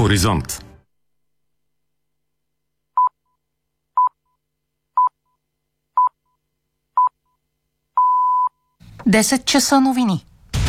Хоризонт. 10 часа новини.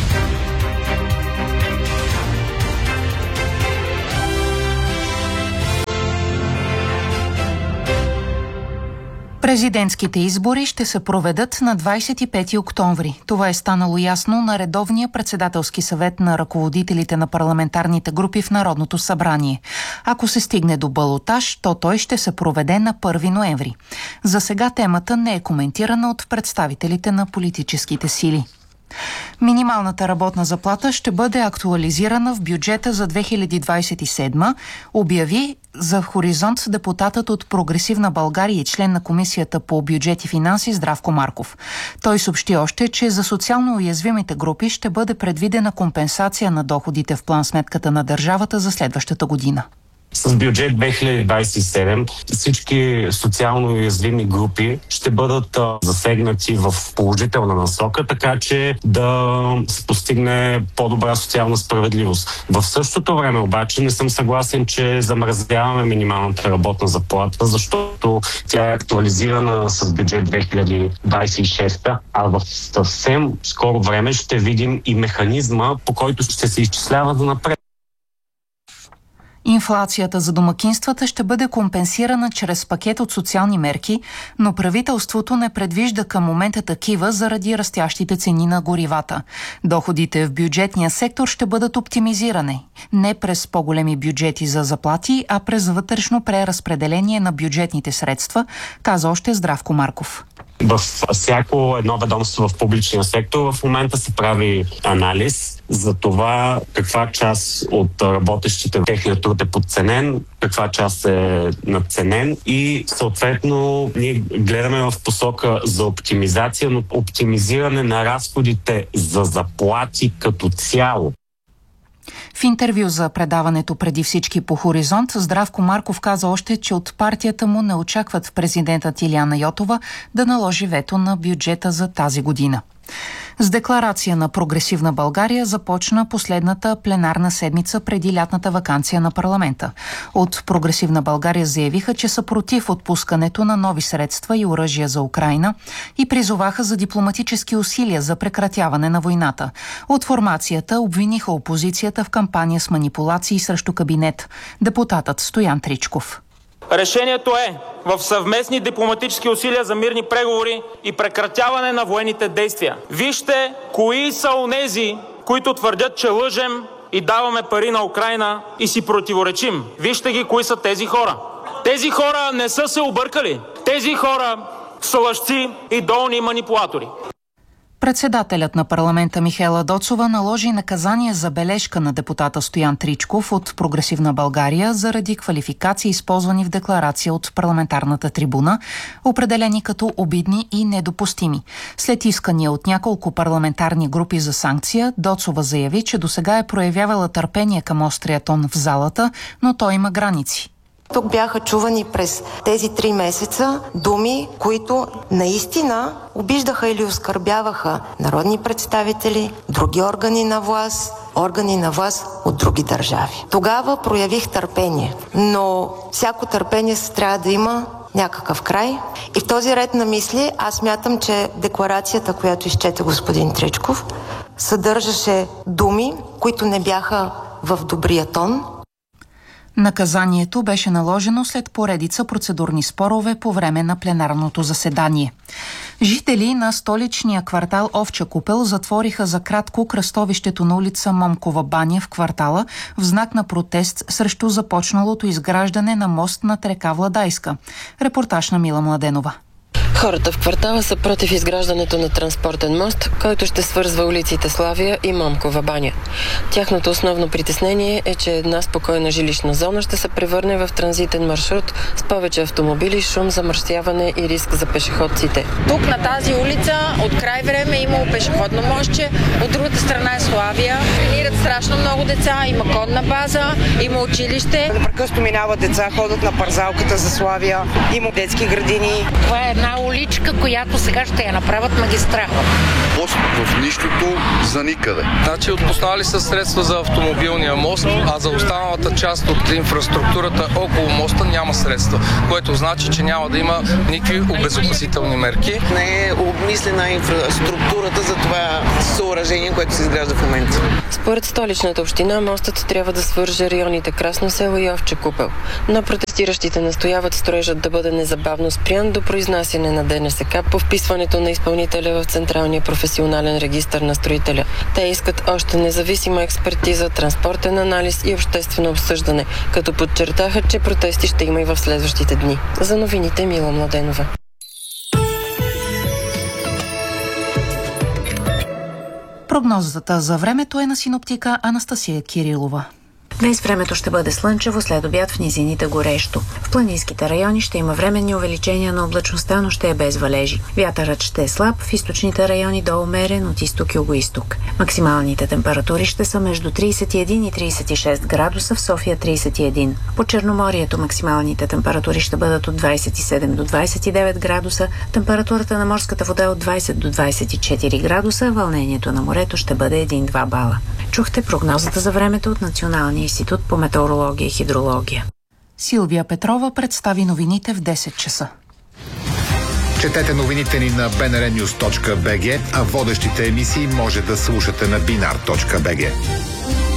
Президентските избори ще се проведат на 25 октомври. Това е станало ясно на редовния председателски съвет на ръководителите на парламентарните групи в Народното събрание. Ако се стигне до балотаж, то той ще се проведе на 1 ноември. За сега темата не е коментирана от представителите на политическите сили. Минималната работна заплата ще бъде актуализирана в бюджета за 2027, обяви за Хоризонт депутатът от Прогресивна България и член на Комисията по бюджет и финанси Здравко Марков. Той съобщи още, че за социално уязвимите групи ще бъде предвидена компенсация на доходите в план-сметката на държавата за следващата година. С бюджет 2027 всички социално уязвими групи ще бъдат засегнати в положителна насока, така че да се постигне по-добра социална справедливост. В същото време обаче не съм съгласен, че замразяваме минималната работна заплата, защото тя е актуализирана с бюджет 2026, а в съвсем скоро време ще видим и механизма, по който ще се изчислява за напред. Инфлацията за домакинствата ще бъде компенсирана чрез пакет от социални мерки, но правителството не предвижда към момента такива заради растящите цени на горивата. Доходите в бюджетния сектор ще бъдат оптимизирани не през по-големи бюджети за заплати, а през вътрешно преразпределение на бюджетните средства, каза още Здравко Марков. В всяко едно ведомство в публичния сектор в момента се прави анализ за това каква част от работещите техният труд е подценен, каква част е надценен и съответно ние гледаме в посока за оптимизация, но оптимизиране на разходите за заплати като цяло. В интервю за предаването преди всички по Хоризонт, Здравко Марков каза още, че от партията му не очакват президентът Илияна Йотова да наложи вето на бюджета за тази година. С декларация на Прогресивна България започна последната пленарна седмица преди лятната ваканция на парламента. От Прогресивна България заявиха, че са против отпускането на нови средства и оръжия за Украйна и призоваха за дипломатически усилия за прекратяване на войната. От формацията обвиниха опозицията в кампания с манипулации срещу кабинет. Депутатът Стоян Тричков. Решението е в съвместни дипломатически усилия за мирни преговори и прекратяване на военните действия. Вижте кои са онези, които твърдят, че лъжем и даваме пари на Украйна и си противоречим. Вижте ги кои са тези хора. Тези хора не са се объркали. Тези хора са лъжци и долни манипулатори. Председателят на парламента Михаела Доцова наложи наказание за бележка на депутата Стоян Тричков от Прогресивна България заради квалификации, използвани в декларация от парламентарната трибуна, определени като обидни и недопустими. След искания от няколко парламентарни групи за санкция, Доцова заяви, че досега е проявявала търпение към острия тон в залата, но той има граници. Тук бяха чувани през тези 3 месеца думи, които наистина обиждаха или оскърбяваха народни представители, други органи на власт от други държави. Тогава проявих търпение, но всяко търпение трябва да има някакъв край. И в този ред на мисли аз смятам, че декларацията, която изчете господин Тричков, съдържаше думи, които не бяха в добрия тон. Наказанието беше наложено след поредица процедурни спорове по време на пленарното заседание. Жители на столичния квартал Овча купел затвориха за кратко кръстовището на улица Момкова баня в квартала в знак на протест срещу започналото изграждане на мост над река Владайска. Репортаж на Мила Младенова. Хората в квартала са против изграждането на транспортен мост, който ще свързва улиците Славия и Момкова баня. Тяхното основно притеснение е, че една спокойна жилищна зона ще се превърне в транзитен маршрут с повече автомобили, шум, замърсяване и риск за пешеходците. Тук на тази улица от край време имало пешеходно мостче, от другата страна е Славия. Тренират страшно много деца, има конна база, има училище. Непрекъснато минават деца, ходят на парзалката за Славия, има детски градини. Това е една уличка, която сега ще я направят магистрала. мост в нищото за никъде. Значи отпуснали са средства за автомобилния мост, а за останалата част от инфраструктурата около моста няма средства, което значи, че няма да има никакви обезопасителни мерки. Не е обмислена инфраструктурата за това съоръжение, което се изгражда в момента. Според Столичната община, мостът трябва да свърже районите Красно село и Овча купел. Но протестиращите настояват строежът да бъде незабавно спрян до произнасяне на ДНСК по вписването на изпълнителя в Централния професионален регистър на строителя. Те искат още независима експертиза, транспортен анализ и обществено обсъждане, като подчертаха, че протести ще има и в следващите дни. За новините Мила Младенова. Прогнозата за времето е на синоптика Анастасия Кирилова. Днес времето ще бъде слънчево, след обяд в низините горещо. В планинските райони ще има временни увеличения на облачността, но ще е без валежи. Вятърът ще е слаб, в източните райони до умерен от изток и югоизток. Максималните температури ще са между 31 и 36 градуса, в София 31. По Черноморието максималните температури ще бъдат от 27 до 29 градуса, температурата на морската вода от 20 до 24 градуса, вълнението на морето ще бъде 1-2 бала. Чухте прогнозата за времето от Националния институт по метеорология и хидрология. Силвия Петрова представи новините в 10 часа. Четете новините ни на bnrnews.bg, а водещите емисии може да слушате на binar.bg.